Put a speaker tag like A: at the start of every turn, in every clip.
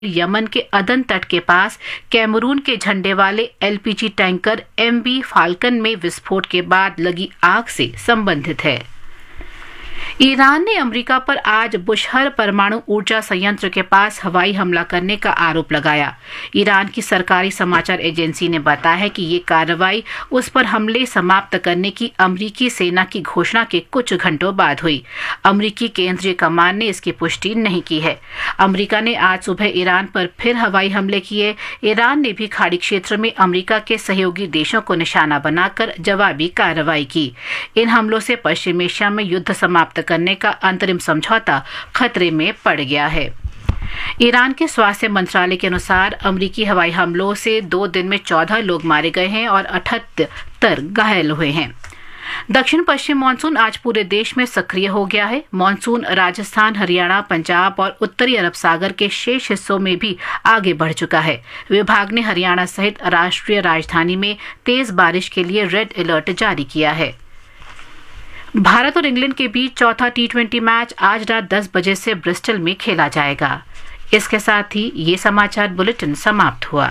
A: Yemen के अदन तट के पास कैमरून के झंडे वाले एलपीजी टैंकर एमवी फाल्कन में विस्फोट के बाद लगी आग से संबंधित है। ईरान ने अमेरिका पर आज बुशहर परमाणु ऊर्जा संयंत्र के पास हवाई हमला करने का आरोप लगाया। ईरान की सरकारी समाचार एजेंसी ने बताया है कि ये कार्रवाई उस पर हमले समाप्त करने की अमेरिकी सेना की घोषणा के कुछ घंटों बाद हुई। अमेरिकी केंद्रीय कमान ने इसकी पुष्टि नहीं की है। अमेरिका ने आज सुबह ईरान पर फिर हवाई हमले किए। ईरान ने भी खाड़ी क्षेत्र में अमेरिका के सहयोगी देशों को निशाना बनाकर जवाबी कार्रवाई की। इन हमलों से पश्चिम एशिया में युद्ध समाप्त करने का अंतरिम समझौता खतरे में पड़ गया है। ईरान के स्वास्थ्य मंत्रालय के अनुसार अमेरिकी हवाई हमलों से 2 दिन में 14 लोग मारे गए हैं और 78 घायल हुए हैं। दक्षिण पश्चिम मानसून आज पूरे देश में सक्रिय हो गया है। मानसून राजस्थान, हरियाणा, पंजाब और उत्तरी अरब सागर के शेष हिस्सों में भी आगे बढ़ चुका है। विभाग ने हरियाणा सहित राष्ट्रीय राजधानी में तेज बारिश के लिए रेड अलर्ट जारी किया है। भारत और इंग्लैंड के बीच चौथा टी20 मैच आज रात 10 बजे से ब्रिस्टल में खेला जाएगा। इसके साथ ही ये समाचार बुलेटिन समाप्त हुआ।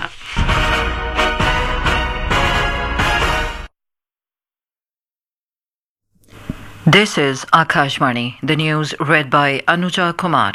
B: This is Akashvani. The news read by Anuja Kumar.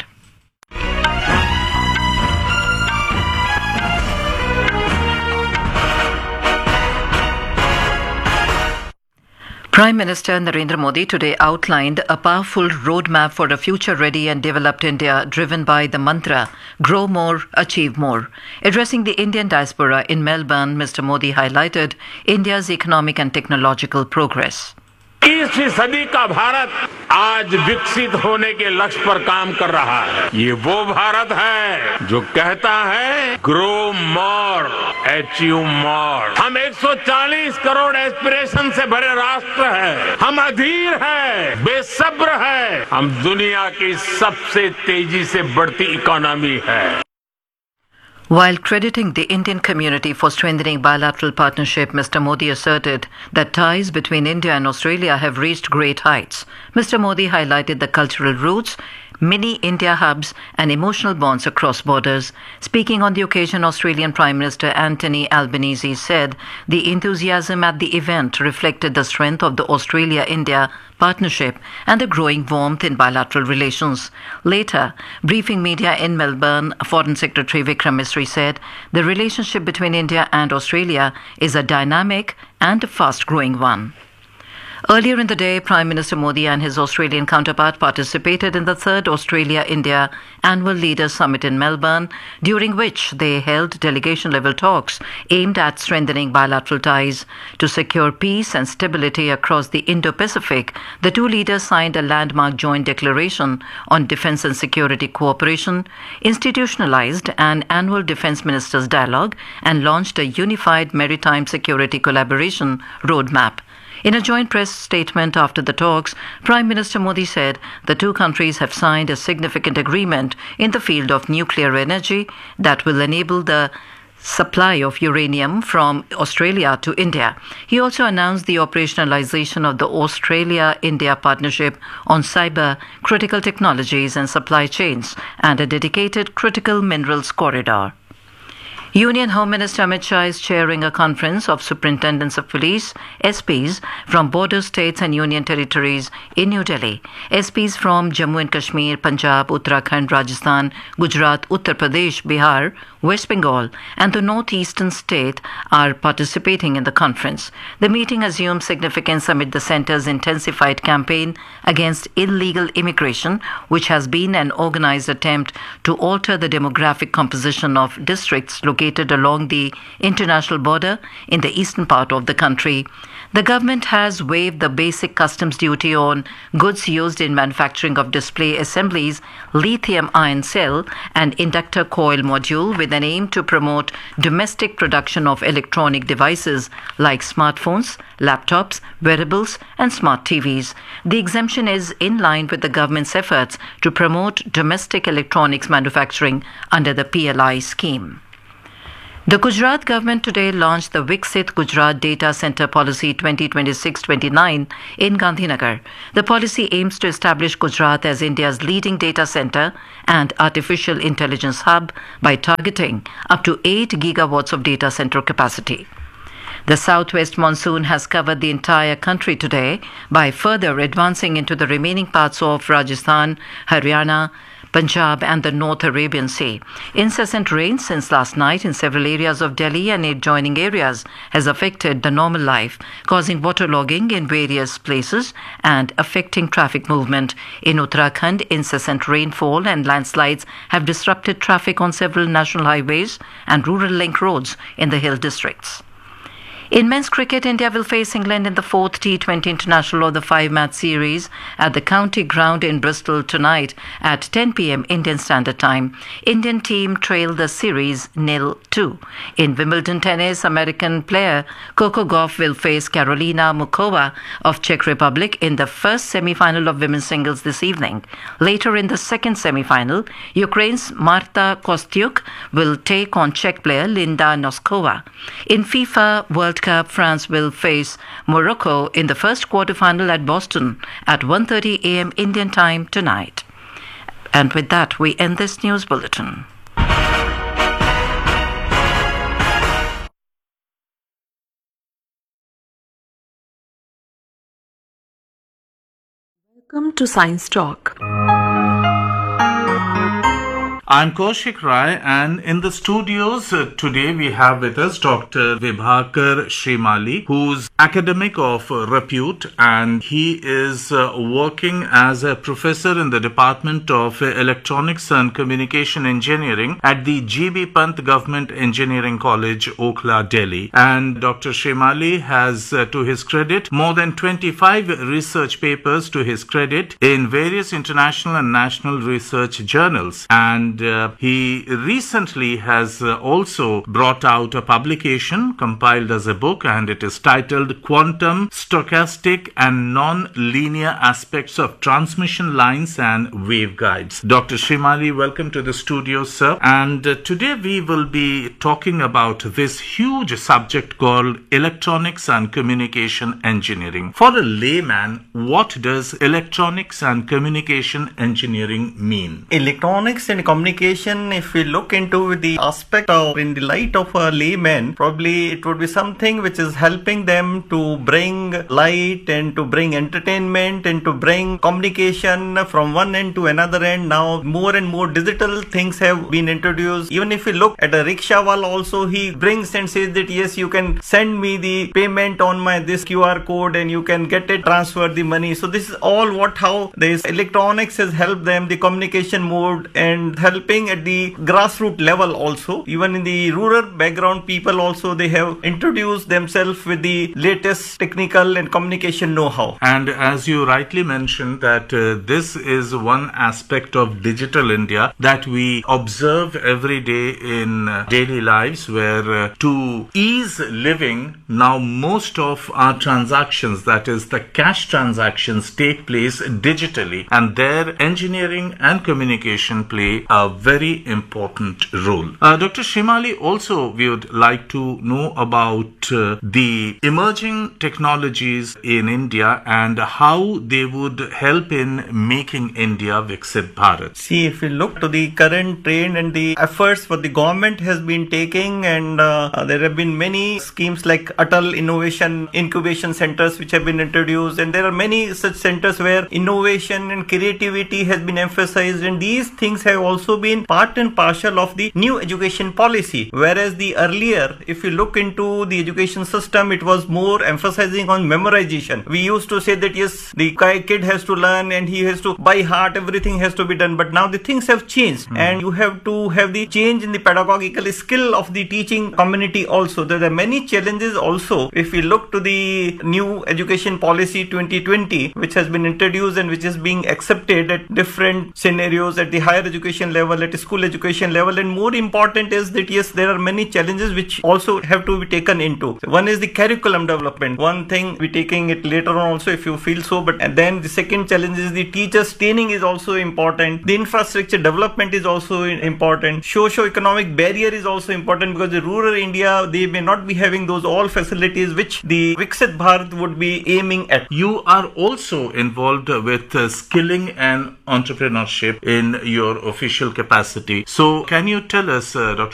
B: Prime Minister Narendra Modi today outlined a powerful roadmap for a future-ready and developed India driven by the mantra, grow more, achieve more. Addressing the Indian diaspora in Melbourne, Mr. Modi highlighted India's economic and technological progress.
C: 21वीं सदी का भारत आज विकसित होने के लक्ष्य पर काम कर रहा है। ये वो भारत है जो कहता है ग्रो मोर, अचीव मोर। हम 140 करोड़ एस्पिरेशन से भरे राष्ट्र है। हम अधीर है, बेसब्र है। हम दुनिया की सबसे तेजी से बढ़ती इकोनॉमी है।
B: While crediting the Indian community for strengthening bilateral partnership, Mr. Modi asserted that ties between India and Australia have reached great heights. Mr. Modi highlighted the cultural roots, mini India hubs and emotional bonds across borders. Speaking on the occasion, Australian Prime Minister Anthony Albanese said the enthusiasm at the event reflected the strength of the Australia-India partnership and the growing warmth in bilateral relations. Later, briefing media in Melbourne, Foreign Secretary Vikram Misri said the relationship between India and Australia is a dynamic and fast-growing one. Earlier in the day, Prime Minister Modi and his Australian counterpart participated in the 3rd Australia-India Annual Leaders Summit in Melbourne, during which they held delegation-level talks aimed at strengthening bilateral ties. To secure peace and stability across the Indo-Pacific, the two leaders signed a landmark joint declaration on defence and security cooperation, institutionalized an annual defence ministers' dialogue, and launched a unified maritime security collaboration roadmap. In a joint press statement after the talks, Prime Minister Modi said the two countries have signed a significant agreement in the field of nuclear energy that will enable the supply of uranium from Australia to India. He also announced the operationalization of the Australia-India partnership on cyber, critical technologies and supply chains and a dedicated critical minerals corridor. Union Home Minister Amit Shah is chairing a conference of superintendents of police, SPs, from border states and union territories in New Delhi. SPs from Jammu and Kashmir, Punjab, Uttarakhand, Rajasthan, Gujarat, Uttar Pradesh, Bihar, West Bengal and the northeastern state are participating in the conference. The meeting assumes significance amid the centre's intensified campaign against illegal immigration, which has been an organized attempt to alter the demographic composition of districts located along the international border in the eastern part of the country. The government has waived the basic customs duty on goods used in manufacturing of display assemblies, lithium-ion cell and inductor coil module with an aim to promote domestic production of electronic devices like smartphones, laptops, wearables and smart TVs. The exemption is in line with the government's efforts to promote domestic electronics manufacturing under the PLI scheme. The Gujarat government today launched the Viksit Gujarat Data Center Policy 2026-29 in Gandhinagar. The policy aims to establish Gujarat as India's leading data center and artificial intelligence hub by targeting up to 8 gigawatts of data center capacity. The southwest monsoon has covered the entire country today by further advancing into the remaining parts of Rajasthan, Haryana, Punjab and the North Arabian Sea. Incessant rain since last night in several areas of Delhi and adjoining areas has affected the normal life, causing waterlogging in various places and affecting traffic movement. In Uttarakhand, incessant rainfall and landslides have disrupted traffic on several national highways and rural link roads in the hill districts. In men's cricket, India will face England in the fourth T20 International of the 5-match series at the County Ground in Bristol tonight at 10 p.m. Indian Standard Time. Indian team trailed the series 0-2. In Wimbledon tennis, American player Coco Gauff will face Karolina Muchova of Czech Republic in the first semi-final of women's singles this evening. Later in the second semi-final, Ukraine's Marta Kostyuk will take on Czech player Linda Noskova. In FIFA World Cup, France will face Morocco in the first quarter-final at Boston at 1:30 a.m. Indian time tonight. And with that, we end this news bulletin.
D: Welcome to Science Talk.
E: I'm Kaushik Rai, and in the studios today we have with us Dr. Vibhakar Shrimali, who's academic of repute, and he is working as a professor in the Department of Electronics and Communication Engineering at the GB Pant Government Engineering College, Okhla, Delhi. And Dr. Shrimali has, to his credit, more than 25 research papers to his credit in various international and national research journals. And he recently has also brought out a publication compiled as a book, and it is titled Quantum, Stochastic and Non-Linear Aspects of Transmission Lines and Waveguides. Dr. Shrimali, welcome to the studio, sir. And today we will be talking about this huge subject called Electronics and Communication Engineering. For a layman, what does Electronics and Communication Engineering mean?
F: Electronics and communication, if we look into the aspect of in the light of a layman, probably it would be something which is helping them to bring light and to bring entertainment and to bring communication from one end to another end. Now more and more digital things have been introduced. Even if we look at a rickshaw wall also, he brings and says that yes, you can send me the payment on my this QR code and you can get it, transfer the money. So this is all how this electronics has helped them, the communication mode, and helping at the grassroots level also. Even in the rural background, people also, they have introduced themselves with the latest technical and communication know-how.
E: And as you rightly mentioned that this is one aspect of digital India that we observe every day in daily lives, where to ease living, now most of our transactions, that is the cash transactions, take place digitally, and there engineering and communication play a very important role. Dr. Shrimali, also we would like to know about the emerging technologies in India and how they would help in making India Viksit Bharat.
F: See, if we look to the current trend and the efforts what the government has been taking, and there have been many schemes like Atal Innovation Incubation Centers which have been introduced, and there are many such centers where innovation and creativity has been emphasized, and these things have also been part and parcel of the new education policy. Whereas the earlier, if you look into the education system, it was more emphasizing on memorization. We used to say that yes, the kid has to learn and he has to by heart, everything has to be done. But now the things have changed, and you have to have the change in the pedagogical skill of the teaching community also. There are many challenges also. If we look to the new education policy 2020, which has been introduced and which is being accepted at different scenarios at the higher education level, level, at school education level, and more important is that yes, there are many challenges which also have to be taken into. So one is the curriculum development. One thing we're taking it later on also if you feel so, but and then the second challenge is the teachers training is also important. The infrastructure development is also important. Socio-economic barrier is also important because the rural India, they may not be having those all facilities which the Viksit Bharat would be aiming at.
E: You are also involved with skilling and entrepreneurship in your official capacity. So can you tell us, Dr.